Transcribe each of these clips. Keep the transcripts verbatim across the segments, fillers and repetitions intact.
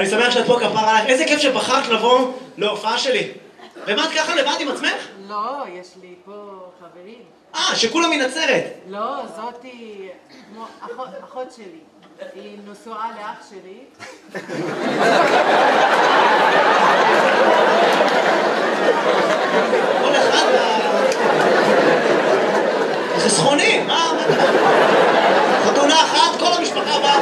אני שמח שאת פה, כפרה עלייך. איזה כיף שבחרת לבוא להופעה שלי. ומה את ככה לבד עם עצמך? לא, יש לי פה חברים. אה, שכולם מנצרת. לא, זאתי כמו אחות, אחות שלי. היא נשואה לאח שלי. כל אחד... זה סכוני, מה? חתונה אחת, כל המשפחה באה.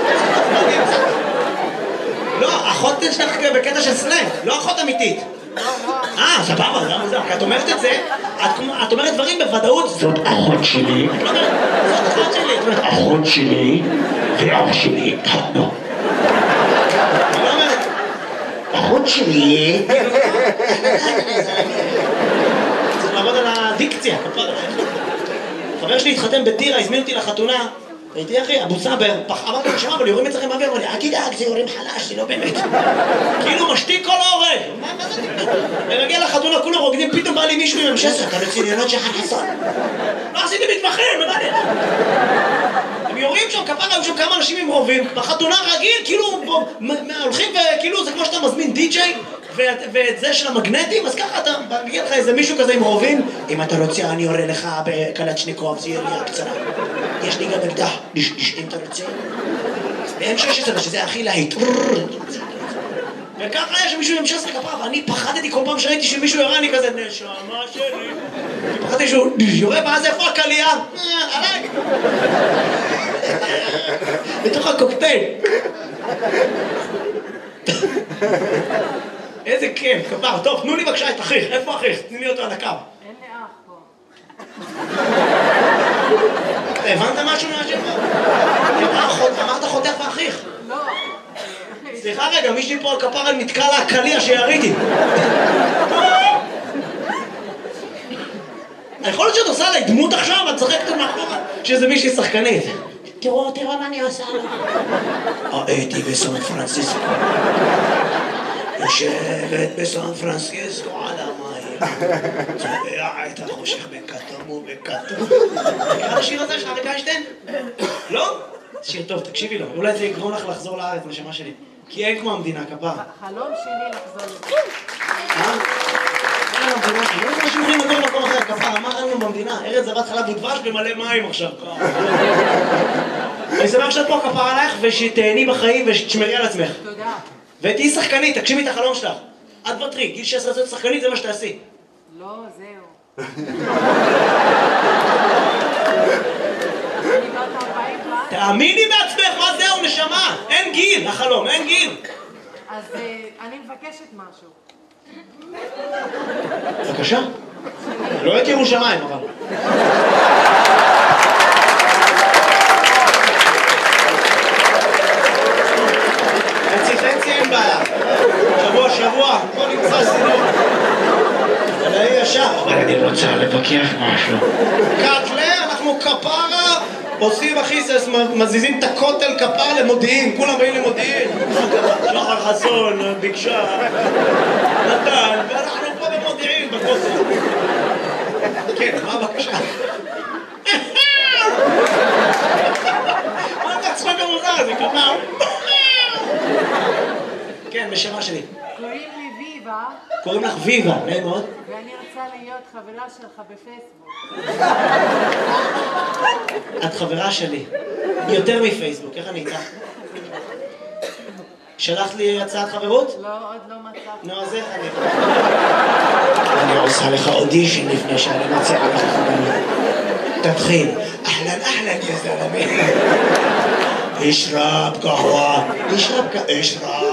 לא, אחות שלך בקטע של סלנג, לא אחות אמיתית. אה, סבבה, זה מוזר. כי את אומרת את זה, את אומרת דברים בוודאות. זאת אחות שלי. את לא אומרת, זאת אחות שלי. את אומרת, אחות שלי ואח שלי התחתנו. אני לא אומרת, אחות שלי. צריך לעבוד על הדיקציה. חבר שלי התחתן בטירה, הזמין אותי לחתונה. הייתי אחי, אבו סבר, אמרתי לו שמה, אבל יורים אצלכם באוויר, אמר לי, אל תדאג, זה יורים חלש, זה לא באמת. כאילו משתיק כל ההורג. מה זה? ומגיע לחתונה, כולם רוקדים, פתאום בא לי מישהו עם המשסר, אתה רציניות שחר חסון. לא עשיתי מתמחים, מה זה? הם יורים שם, כפרה, היו שם כמה אנשים עם רובים, בחתונה רגיל, כאילו, הולכים וכאילו, זה כמו שאתה מזמין די-ג'יי, ואת זה של המגנטים, אז ככה אתה, מגיע לך איזה מישהו כזה עם רובים, אם אתה רוצה, אני יורה לך בקלצ'ניקוב, זה ירייה קצרה. יש לי גם אקדח, אם אתה רוצה. ב-אם שש עשרה, שזה הכי להיט. וככה יש מישהו עם שש עשרה כפרה, ואני פחדתי כל פעם שראיתי שמישהו יורה, אני כזה, נשמה שלי. פחדתי שהוא יורה, ואז איפה הקלייה? עליי. בתוך הקוקטייל. איזה כיף, כפר. טוב, תנו לי בבקשה את אחיך. איפה אחיך? תני לי אותו על הקו. אין לי אח פה. הבנת משהו מהשם? אמרת חותך ואחיך. לא. סליחה רגע, מישהי פה על כפר על מתקע לה הקליע שיריתי. יכול להיות שאת עושה עליי דמות עכשיו, את צוחקת מאחורה, שזה מישהי שחקנית. תראו, תראו מה אני עושה לו. הייתי בסן פרנסיסקו. יושבת בסן פרנסיסקו על המים. צובע את החושך בכתום ובכתום. מכיר השיר הזה של אריק איינשטיין? לא? שיר טוב, תקשיבי לו. אולי זה יגרום לך לחזור לארץ, נשמה שלי. כי אין כמו המדינה, כפר. החלום שלי לחזור לזה. אה? אין לנו במדינה. לא יודע שאתם יכולים לגור במקום אחר, כפר. מה אין לנו במדינה? ארץ זבת חלב ודבש במלא מים עכשיו. אני שמח שאת פה, כפר עלייך, ושתהני בחיים ושתשמרי על עצמך. תודה. ותהי שחקנית, תגשימי את החלום שלך. את בטרי, גיל שש עשרה שחקנית, זה מה שתעשי. לא, זהו. אני בת ארבעים כבר. תאמיני בעצמך, מה זהו, נשמה? אין גיל, החלום, אין גיל. אז אני מבקשת משהו. בבקשה. לא את ירושלים, אבל. חצי חצי אין בעיה. שבוע שבוע, בוא נמצא סינות. אבל אני ישר. אני רוצה לבקש משהו. קטלה, אנחנו כפרה, עושים אחיסס, מזיזים את הכותל כפר למודיעין, כולם באים למודיעין. שחר חסון, ביקשה, נתן, ואנחנו פה במודיעין, בכותל. כן, מה הבקשה? מה זה הצחוק המוזר הזה, כפר? כן, בשמה שלי. קוראים לי ויבה. קוראים לך ויבה, נעים מאוד. ואני רוצה להיות חברה שלך בפייסבוק. את חברה שלי. יותר מפייסבוק, איך אני איתך? שלחת לי הצעת חברות? לא, עוד לא מצאתי. נו, אז איך אני... אני עושה לך אודישן לפני שאני מציעה לך חברות. תתחיל. אהלן, אהלן, יא זלמי. אשרב קהווה. אשרב קהווה. אשרב.